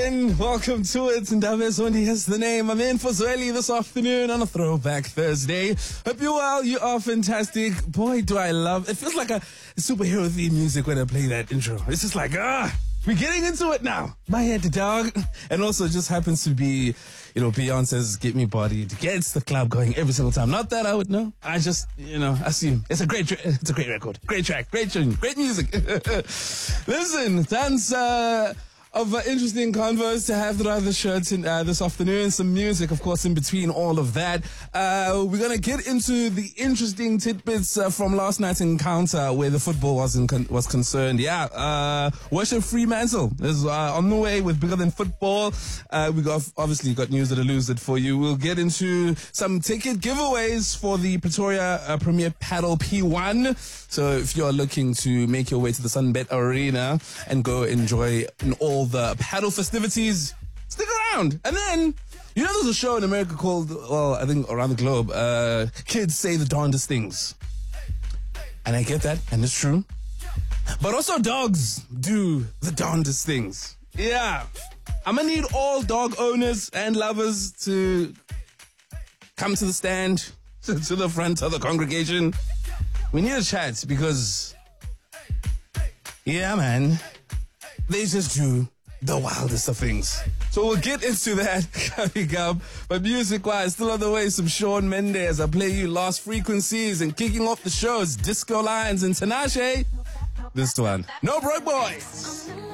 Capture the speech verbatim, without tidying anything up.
And welcome to it. Ndaba Zondi is the name. I'm in for Zweli this afternoon on a Throwback Thursday. Hope you're well. You are fantastic. Boy, do I love it. Feels like a superhero theme music when I play that intro. It's just like, ah, we're getting into it now. My head, dog. And also just happens to be, you know, Beyonce's Get Me Bodied gets the club going every single time. Not that I would know. I just, you know, assume. It's a great, tra- it's a great record. Great track. Great tune. Great music. Listen, thanks, uh, of uh, interesting convos to have throughout the show t- uh, this afternoon. Some music, of course, in between all of that. Uh, we're going to get into the interesting tidbits uh, from last night's encounter where the football was in con- was concerned. Yeah, uh, Worship Fremantle is uh, on the way with Bigger Than Football. Uh, we got obviously got news that eludes it for you. We'll get into some ticket giveaways for the Pretoria uh, Premier Paddle P one. So if you're looking to make your way to the Sunbet Arena and go enjoy an all the paddle festivities, stick around. And then, you know, there's a show in America called, well, I think around the globe, uh, Kids Say the Darndest Things. And I get that, and it's true. But also dogs do the darndest things. Yeah. I'm gonna need all dog owners and lovers to come to the stand, to, to the front of the congregation. We need a chat because, yeah, man, they just do the wildest of things. So we'll get into that coming up. But music-wise, still on the way, some Shawn Mendes. I play you Lost Frequencies, and kicking off the shows, Disco Lions and Tinashe. This one, No Broke Boys.